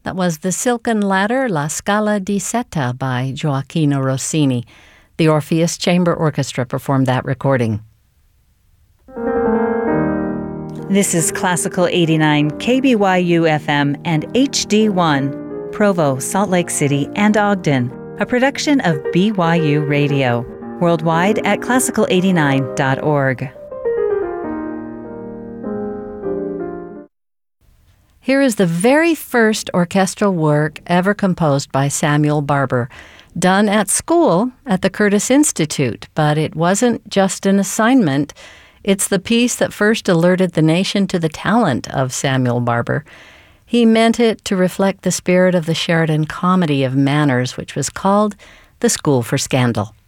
That was The Silken Ladder, La Scala di Seta by Gioacchino Rossini. The Orpheus Chamber Orchestra performed that recording. This is Classical 89, KBYU FM and HD1, Provo, Salt Lake City, and Ogden, a production of BYU Radio, worldwide at classical89.org. Here is the very first orchestral work ever composed by Samuel Barber, done at school at the Curtis Institute, but it wasn't just an assignment. It's the piece that first alerted the nation to the talent of Samuel Barber. He meant it to reflect the spirit of the Sheridan Comedy of Manners, which was called The School for Scandal.